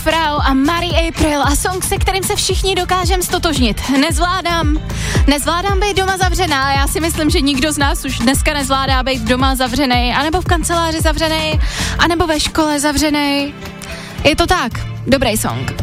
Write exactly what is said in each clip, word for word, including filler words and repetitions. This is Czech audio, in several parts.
Frau a Marie April a song, se kterým se všichni dokážeme stotožnit. Nezvládám, nezvládám být doma zavřená, já si myslím, že nikdo z nás už dneska nezvládá být doma zavřenej, anebo v kanceláři zavřenej, anebo ve škole zavřenej. Je to tak, dobrý song.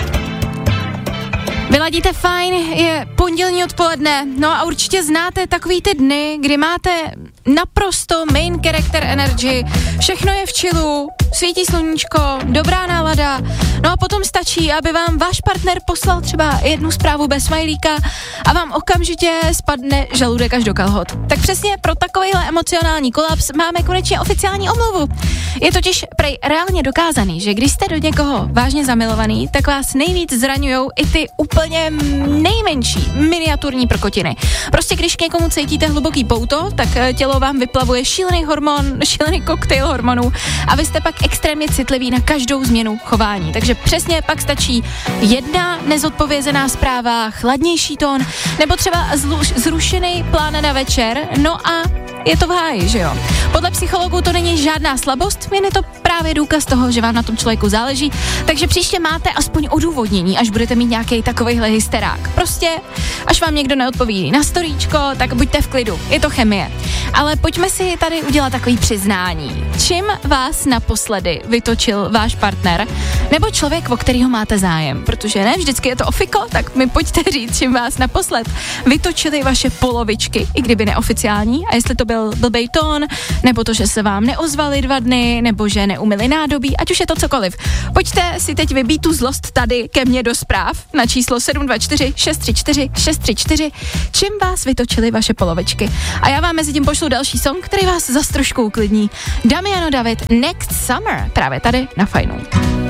Vyladíte fajn, je pondělní odpoledne, no a určitě znáte takový ty dny, kdy máte naprosto main character energy, všechno je v chillu, svítí sluníčko, dobrá nálada, no a potom stačí, aby vám váš partner poslal třeba jednu zprávu bez smajlíka a vám okamžitě spadne žaludek až do kalhot. Tak přesně pro takovýhle emocionální kolaps máme konečně oficiální omluvu. Je totiž prej reálně dokázaný, že když jste do někoho vážně zamilovaný, tak vás nejvíc zraňujou i ty úplně nejmenší miniaturní prkotiny. Prostě když k někomu cítíte hluboký pouto, tak tělo vám vyplavuje šílený hormon, šílený koktejl hormonů a vy jste pak extrémně citliví na každou změnu chování. Takže přesně pak stačí jedna nezodpovězená zpráva, chladnější tón, nebo třeba zlu- zrušený plán na večer, no a je to v háji, že jo? Podle psychologů to není žádná slabost, jen je to právě důkaz toho, že vám na tom člověku záleží, takže příště máte aspoň odůvodnění, až budete mít nějaký takovejhle hysterák. Prostě, až vám někdo neodpoví na storíčko, tak buďte v klidu, je to chemie. Ale pojďme si tady udělat takový přiznání. Čím vás naposledy vytočil váš partner, nebo člověk, o kterýho máte zájem? Protože ne vždycky je to ofiko, tak mi pojďte říct, čím vás naposled vytočily vaše polovičky, i kdyby neoficiální, a jestli to byl blbej tón, nebo to, že se vám neozvali dva dny, nebo že neumyli nádobí, ať už je to cokoliv. Pojďte si teď vybít tu zlost tady ke mně do zpráv na číslo sedm dva čtyři šest tři čtyři šest tři čtyři, čím vás vytočily vaše polovičky. A já vám mezi tím pošlu další song, který vás zas trošku uklidní. Damiano David, Next Summer, právě tady na Fajnu.